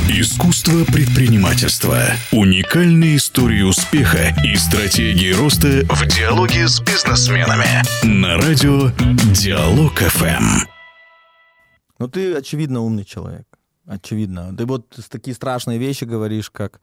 Искусство предпринимательства. Уникальные истории успеха и стратегии роста в диалоге с бизнесменами. На радио Диалог ФМ. Ну, ты, очевидно, умный человек. Очевидно. Ты вот такие страшные вещи говоришь, как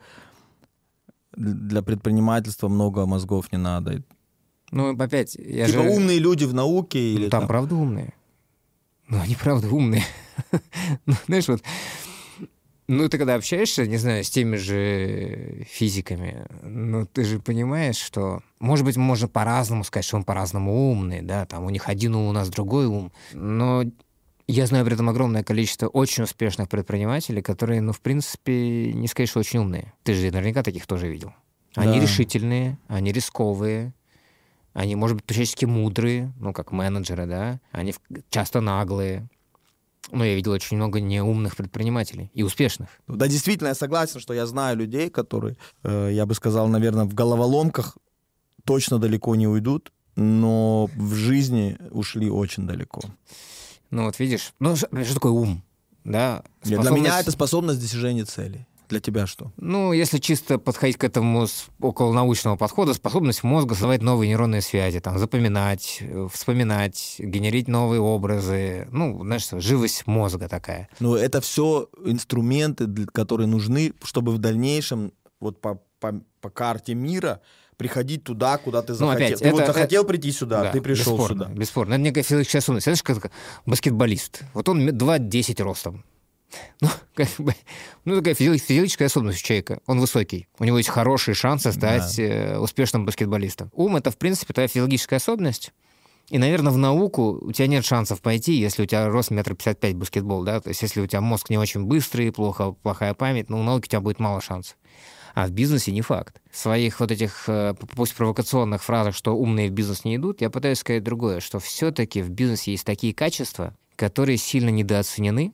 для предпринимательства много мозгов не надо. Ну, опять, я типа же... умные люди в науке или там правда умные. Ну, они правда умные. Ну, знаешь, вот... Ну, ты когда общаешься, не знаю, с теми же физиками, ну, ты же понимаешь, что... Может быть, можно по-разному сказать, что он по-разному умный, да, там у них один ум, у нас другой ум. Но я знаю при этом огромное количество очень успешных предпринимателей, которые, ну, в принципе, не сказать, что очень умные. Ты же наверняка таких тоже видел. Они решительные, они рисковые, они, может быть, по-человечески мудрые, ну, как менеджеры, да, они часто наглые. Но я видел очень много неумных предпринимателей и успешных. Да, действительно, я согласен, что я знаю людей, которые, я бы сказал, наверное, в головоломках точно далеко не уйдут, но в жизни ушли очень далеко. Ну вот видишь, ну что такое ум? Да? Для меня это способность достижения целей. Для тебя что? Ну, если чисто подходить к этому с околонаучного подхода, способность мозга создавать новые нейронные связи, там, запоминать, вспоминать, генерить новые образы. Ну, знаешь, живость мозга такая. Ну, это все инструменты, которые нужны, чтобы в дальнейшем вот по карте мира приходить туда, куда ты захотел. Ну, опять, ты вот захотел прийти сюда, да, ты пришел бесспорно, сюда. Бесспорно. Это некая физическая особенность. Знаешь, как баскетболист. Вот он 2,10 ростом. Ну, как бы, ну, такая физическая особенность у человека. Он высокий. У него есть хорошие шансы стать успешным баскетболистом. Ум — это, в принципе, твоя физиологическая особенность. И, наверное, в науку у тебя нет шансов пойти, если у тебя рост 1,55 м баскетбол, да? То есть если у тебя мозг не очень быстрый, плохая память, ну, в науке у тебя будет мало шансов. А в бизнесе не факт. В своих вот этих, пусть провокационных фразах, что умные в бизнес не идут, я пытаюсь сказать другое, что все-таки в бизнесе есть такие качества, которые сильно недооценены,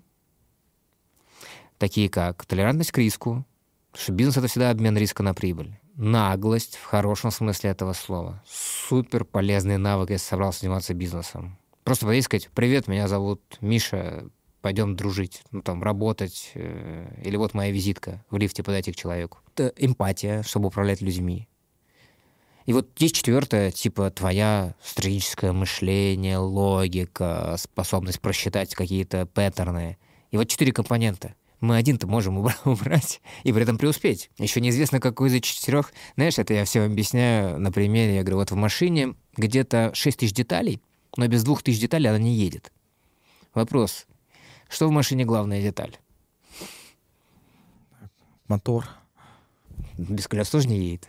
такие как толерантность к риску, потому что бизнес — это всегда обмен риска на прибыль. Наглость в хорошем смысле этого слова. Супер полезный навык, если собрался заниматься бизнесом. Просто подойти и сказать: «Привет, меня зовут Миша, пойдем дружить, ну, там, работать, или вот моя визитка», в лифте подойти к человеку. Это эмпатия, чтобы управлять людьми. И вот есть четвертое, типа твоя стратегическое мышление, логика, способность просчитать какие-то паттерны. И вот 4 компонента. Мы один-то можем убрать и при этом преуспеть. Еще неизвестно, какой из 4. Знаешь, это я всем объясняю на примере. Я говорю, вот в машине где-то 6 тысяч деталей, но без 2000 деталей она не едет. Вопрос: что в машине главная деталь? Мотор. Без колес тоже не едет.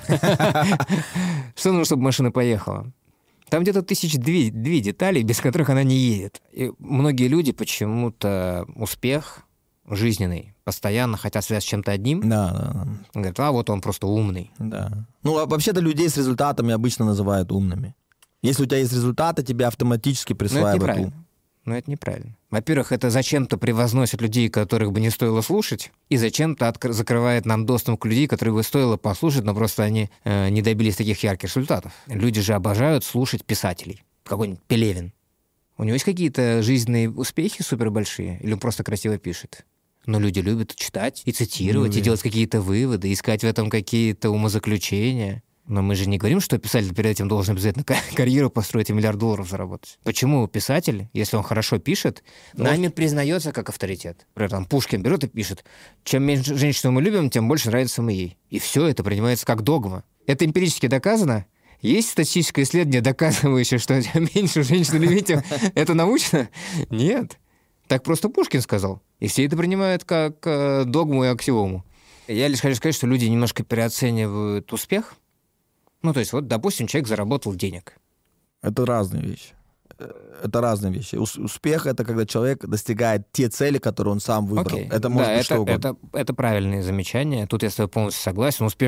Что нужно, чтобы машина поехала? Там где-то 1002 деталей, без которых она не едет. И многие люди почему-то успех жизненный постоянно хотят связать с чем-то одним. Да. Говорят, а вот он просто умный. Да. Ну, а вообще-то людей с результатами обычно называют умными. Если у тебя есть результаты, тебя автоматически присваивают ум. Но это неправильно. Во-первых, это зачем-то превозносит людей, которых бы не стоило слушать, и зачем-то закрывает нам доступ к людям, которых бы стоило послушать, но просто они не добились таких ярких результатов. Люди же обожают слушать писателей. Какой-нибудь Пелевин. У него есть какие-то жизненные успехи супербольшие, или он просто красиво пишет? Но люди любят читать и цитировать, и делать какие-то выводы, искать в этом какие-то умозаключения. Но мы же не говорим, что писатель перед этим должен обязательно карьеру построить и $1 миллиард заработать. Почему писатель, если он хорошо пишет, нами признается как авторитет? Например, там Пушкин берет и пишет: чем меньше женщину мы любим, тем больше нравится мы ей. И все это принимается как догма. Это эмпирически доказано? Есть статистическое исследование, доказывающее, что чем меньше женщин любите, это научно? Нет. Так просто Пушкин сказал. И все это принимают как догму и аксиому. Я лишь хочу сказать, что люди немножко переоценивают успех. Ну, то есть, вот, допустим, человек заработал денег. Это разные вещи. Успех — это когда человек достигает те цели, которые он сам выбрал. Окей. Это может быть что угодно. Это правильные замечания. Тут я с тобой полностью согласен. Успешный